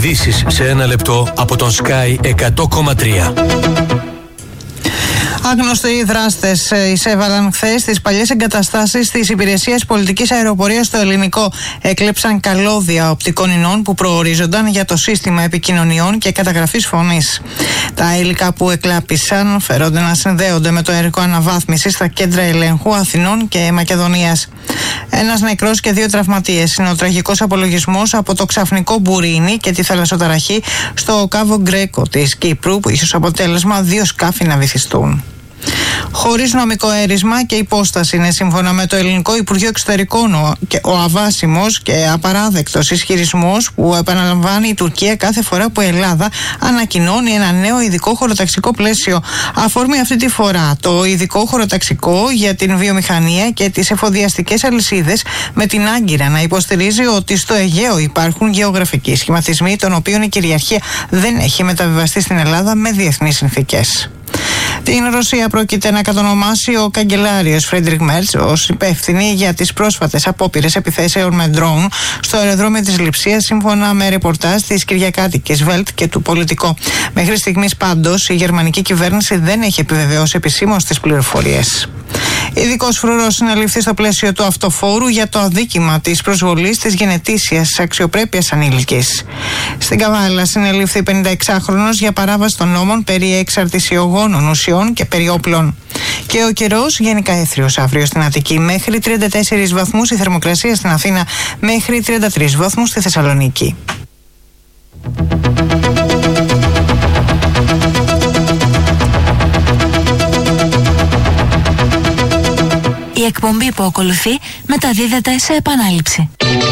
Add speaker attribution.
Speaker 1: Ειδήσεις σε ένα λεπτό από τον Sky 100,3.
Speaker 2: Άγνωστοι δράστες εισέβαλαν χθες στις παλιές εγκαταστάσεις της Υπηρεσίας Πολιτικής Αεροπορίας στο Ελληνικό. Έκλεψαν καλώδια οπτικών ινών που προορίζονταν για το σύστημα επικοινωνιών και καταγραφής φωνής. Τα υλικά που εκλάπησαν φερόνται να συνδέονται με το έργο αναβάθμισης στα κέντρα ελέγχου Αθηνών και Μακεδονίας. Ένας νεκρός και 2 τραυματίες είναι ο τραγικός απολογισμός από το ξαφνικό μπουρίνι και τη θαλασσοταραχή στο Κάβο Γκρέκο της Κύπρου, που ίσως αποτέλεσμα 2 σκάφη να βυθιστούν. Χωρίς νομικό έρισμα και υπόσταση είναι, σύμφωνα με το Ελληνικό Υπουργείο Εξωτερικών, ο αβάσιμος και απαράδεκτος ισχυρισμός που επαναλαμβάνει η Τουρκία κάθε φορά που η Ελλάδα ανακοινώνει ένα νέο ειδικό χωροταξικό πλαίσιο. Αφορμή αυτή τη φορά το ειδικό χωροταξικό για την βιομηχανία και τις εφοδιαστικές αλυσίδες, με την Άγκυρα να υποστηρίζει ότι στο Αιγαίο υπάρχουν γεωγραφικοί σχηματισμοί των οποίων η κυριαρχία δεν έχει μεταβιβαστεί στην Ελλάδα με διεθνείς συνθήκες. Την Ρωσία πρόκειται να κατονομάσει ο καγκελάριος Φρέντρικ Μέρτς ως υπεύθυνη για τις πρόσφατες απόπειρες επιθέσεων με ντρόουν στο αεροδρόμιο της Λειψίας, σύμφωνα με ρεπορτάζ της Κυριακάτικης Βέλτ και του Πολιτικό. Μέχρι στιγμής πάντως η γερμανική κυβέρνηση δεν έχει επιβεβαιώσει επισήμως τις πληροφορίες. Ειδικός φρουρός συνελήφθη στο πλαίσιο του αυτοφόρου για το αδίκημα της προσβολής της γενετήσιας αξιοπρέπειας ανήλικης. Στην Καβάλα συνελήφθη 56χρονος για παράβαση των νόμων περί εξαρτησιογόνων ουσιών και περί όπλων. Και ο καιρός γενικά έθριος αύριο στην Αττική, μέχρι 34 βαθμούς η θερμοκρασία στην Αθήνα, μέχρι 33 βαθμούς στη Θεσσαλονίκη.
Speaker 3: Η εκπομπή που ακολουθεί μεταδίδεται σε επανάληψη.